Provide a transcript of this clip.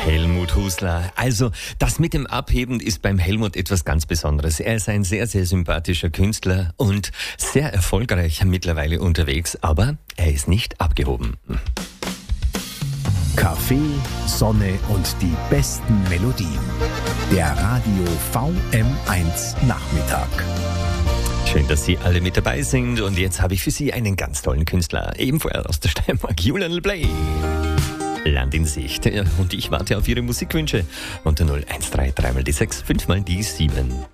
Helmut Husler. Also, das mit dem Abheben ist beim Helmut etwas ganz Besonderes. Er ist ein sehr, sehr sympathischer Künstler und sehr erfolgreich mittlerweile unterwegs, aber er ist nicht abgehoben. Kaffee, Sonne und die besten Melodien. Der Radio VM1 Nachmittag. Schön, dass Sie alle mit dabei sind und jetzt habe ich für Sie einen ganz tollen Künstler, ebenfalls aus der Steiermark, Julian Play. Land in Sicht. Und ich warte auf Ihre Musikwünsche unter 0133 mal die 6, 5 mal die 7.